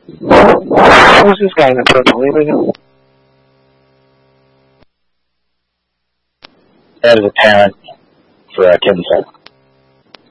Who's this guy in the purple? Anybody know? That is a parent for Tinsel.